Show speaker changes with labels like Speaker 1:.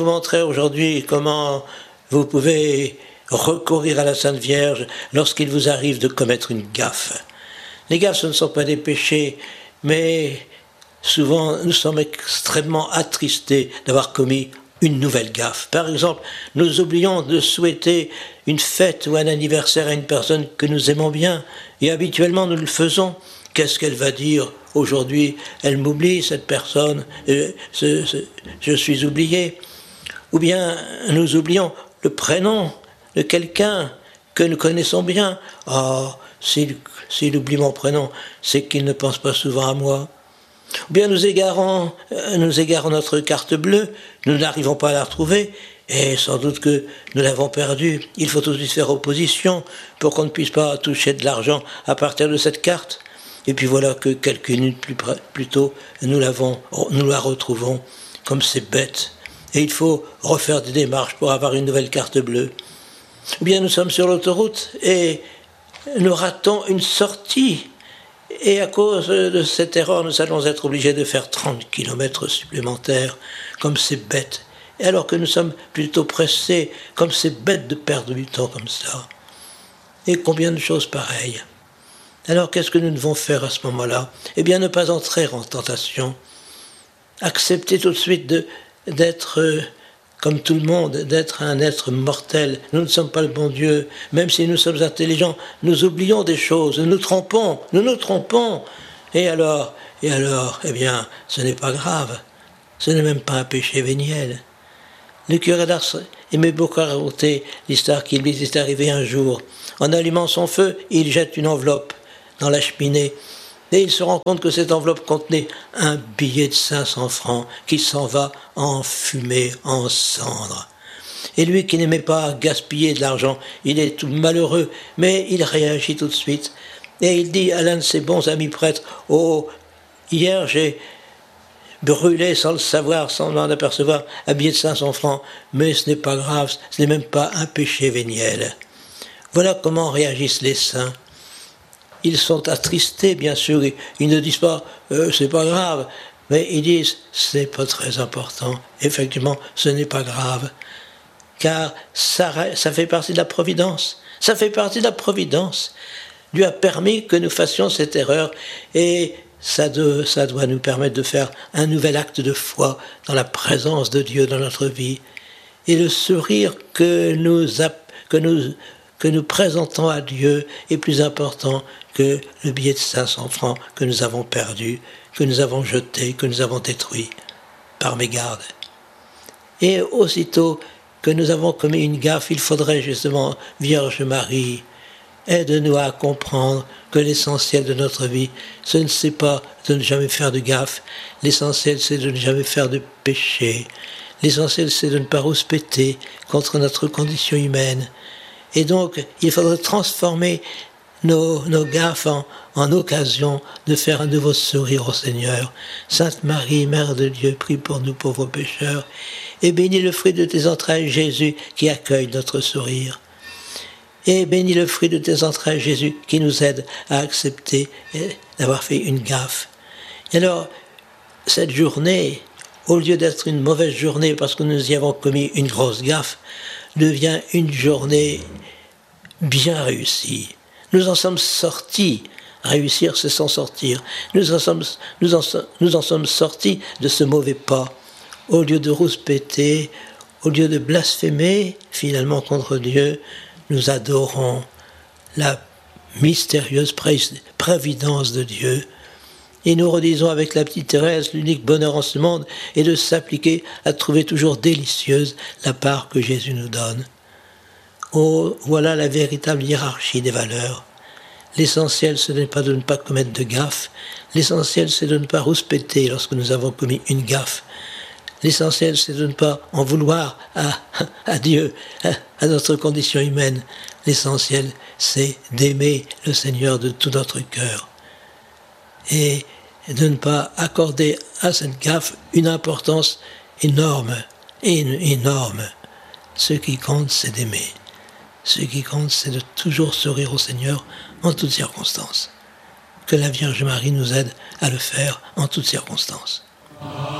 Speaker 1: vous montrer aujourd'hui comment vous pouvez recourir à la Sainte Vierge lorsqu'il vous arrive de commettre une gaffe. Les gaffes, ce ne sont pas des péchés, mais souvent nous sommes extrêmement attristés d'avoir commis une nouvelle gaffe. Par exemple, nous oublions de souhaiter une fête ou un anniversaire à une personne que nous aimons bien, et habituellement nous le faisons. Qu'est-ce qu'elle va dire aujourd'hui? Elle m'oublie, cette personne, je suis oublié. Ou bien nous oublions le prénom de quelqu'un que nous connaissons bien. Ah, s'il oublie mon prénom, c'est qu'il ne pense pas souvent à moi. Ou bien nous égarons notre carte bleue, nous n'arrivons pas à la retrouver, et sans doute que nous l'avons perdue. Il faut tout de suite faire opposition pour qu'on ne puisse pas toucher de l'argent à partir de cette carte. Et puis voilà que quelques minutes plus tôt, nous la retrouvons, comme c'est bête. Et il faut refaire des démarches pour avoir une nouvelle carte bleue. Ou bien nous sommes sur l'autoroute et nous ratons une sortie. Et à cause de cette erreur, nous allons être obligés de faire 30 km supplémentaires, comme c'est bête. Et alors que nous sommes plutôt pressés, comme c'est bête de perdre du temps comme ça. Et combien de choses pareilles. Alors qu'est-ce que nous devons faire à ce moment-là? Eh bien ne pas entrer en tentation. Accepter tout de suite d'être comme tout le monde, d'être un être mortel. Nous ne sommes pas le bon Dieu. Même si nous sommes intelligents, nous oublions des choses, nous nous trompons. Et alors, eh bien, ce n'est pas grave. Ce n'est même pas un péché véniel. Le curé d'Ars aimait beaucoup raconter l'histoire qu'il lui est arrivé un jour. En allumant son feu, il jette une enveloppe dans la cheminée. Et il se rend compte que cette enveloppe contenait un billet de 500 francs qui s'en va en fumée, en cendres. Et lui qui n'aimait pas gaspiller de l'argent, il est tout malheureux, mais il réagit tout de suite. Et il dit à l'un de ses bons amis prêtres, « Oh, hier j'ai brûlé sans le savoir, sans m'en apercevoir, un billet de 500 francs, mais ce n'est pas grave, ce n'est même pas un péché véniel. » Voilà comment réagissent les saints. Ils sont attristés, bien sûr, ils ne disent pas c'est pas grave, mais ils disent c'est pas très important. Effectivement, ce n'est pas grave, car ça fait partie de la providence. Ça fait partie de la providence. Dieu a permis que nous fassions cette erreur et ça doit nous permettre de faire un nouvel acte de foi dans la présence de Dieu dans notre vie. Et le sourire que nous présentons à Dieu est plus important que le billet de 500 francs que nous avons perdu, que nous avons jeté, que nous avons détruit par mégarde. Et aussitôt que nous avons commis une gaffe, il faudrait justement, Vierge Marie, aide-nous à comprendre que l'essentiel de notre vie, ce n'est pas de ne jamais faire de gaffe, l'essentiel c'est de ne jamais faire de péché, l'essentiel c'est de ne pas rouspéter contre notre condition humaine. Et donc, il faudrait transformer nos gaffes en occasion de faire un nouveau sourire au Seigneur. Sainte Marie, Mère de Dieu, prie pour nous pauvres pécheurs, et bénis le fruit de tes entrailles, Jésus, qui accueille notre sourire. Et bénis le fruit de tes entrailles, Jésus, qui nous aide à accepter d'avoir fait une gaffe. Et alors, cette journée, au lieu d'être une mauvaise journée parce que nous y avons commis une grosse gaffe, devient une journée bien réussie. Nous en sommes sortis. Réussir, c'est s'en sortir. Nous en sommes sortis de ce mauvais pas. Au lieu de rouspéter, au lieu de blasphémer finalement contre Dieu, nous adorons la mystérieuse prévidence de Dieu. Et nous redisons avec la petite Thérèse, l'unique bonheur en ce monde est de s'appliquer à trouver toujours délicieuse la part que Jésus nous donne. Oh, voilà la véritable hiérarchie des valeurs. L'essentiel, ce n'est pas de ne pas commettre de gaffe. L'essentiel, c'est de ne pas rouspéter lorsque nous avons commis une gaffe. L'essentiel, c'est de ne pas en vouloir à Dieu, à notre condition humaine. L'essentiel, c'est d'aimer le Seigneur de tout notre cœur. Et de ne pas accorder à cette gaffe une importance énorme. Ce qui compte, c'est d'aimer. Ce qui compte, c'est de toujours sourire au Seigneur en toutes circonstances. Que la Vierge Marie nous aide à le faire en toutes circonstances.